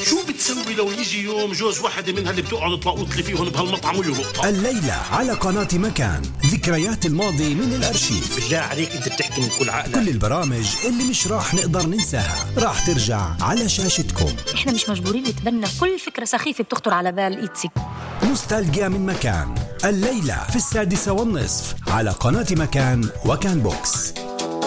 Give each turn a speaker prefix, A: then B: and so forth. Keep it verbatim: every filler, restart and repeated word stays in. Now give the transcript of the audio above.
A: شو بتسوي لو يجي يوم جوز واحدة منها اللي بتقعد تلاقوط لي فيهم بهالمطعم ويلقطها؟
B: الليلة على قناة مكان، ذكريات الماضي من الأرشيف.
A: بالله عليك أنت بتحكي من كل عقلك.
B: كل البرامج اللي مش راح نقدر ننساها راح ترجع على شاشتكم.
C: إحنا مش مجبورين نتبنى كل فكرة سخيفة بتخطر على بال إيتسي.
B: نوستالجيا من مكان، الليلة في السادسة والنصف على قناة مكان وكان بوكس.